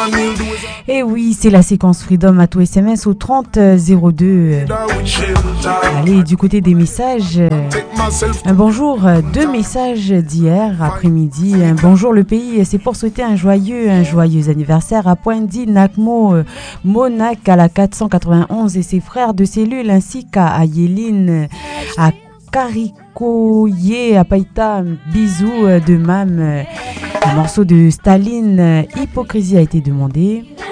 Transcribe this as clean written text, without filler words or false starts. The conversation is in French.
Et oui, c'est la séquence Freedom à tout SMS au 3002. Allez, du côté des messages, un bonjour, 2 messages d'hier après-midi. Un bonjour le pays, c'est pour souhaiter un joyeux anniversaire à Poindi Nakmo Monac à la 491 et ses frères de cellule ainsi qu'à Ayéline, à Karikoye, à Païta, bisous de Mam. Un morceau de Staline, Hypocrisie a été demandé.